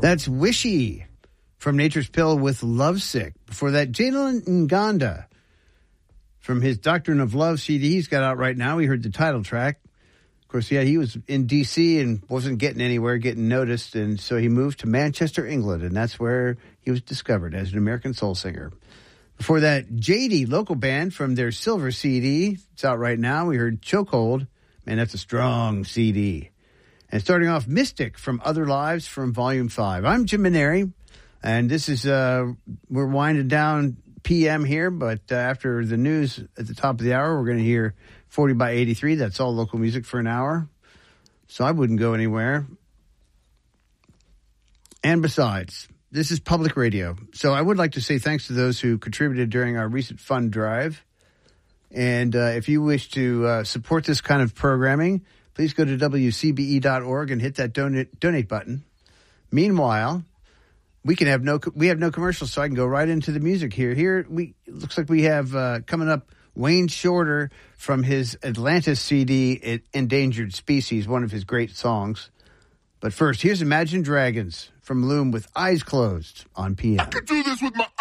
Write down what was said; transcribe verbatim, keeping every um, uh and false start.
That's Wishy from Nature's Pill with Lovesick. Before that, Jalen Nganda from his Doctrine of Love C D he's got out right now. We heard the title track. Of course, yeah, he was in D C and wasn't getting anywhere, getting noticed, and so he moved to Manchester, England, and that's where he was discovered as an American soul singer. Before that, J D, local band from their Silver C D. It's out right now. We heard Chokehold. Man, that's a strong C D. And starting off, Mystic from Other Lives from Volume five. I'm Jim Maneri, and this is, uh, we're winding down P M here, but uh, after the news at the top of the hour, we're going to hear forty by eighty-three. That's all local music for an hour. So I wouldn't go anywhere. And besides, this is public radio. So I would like to say thanks to those who contributed during our recent fund drive. And uh, if you wish to uh, support this kind of programming, please go to W C B E dot org and hit that donate, donate button. Meanwhile, we can have no we have no commercials, so I can go right into the music here. Here we it looks like we have uh, coming up Wayne Shorter from his Atlantis C D, Endangered Species, one of his great songs. But first, here's Imagine Dragons from Loom with Eyes Closed on P M. I could do this with my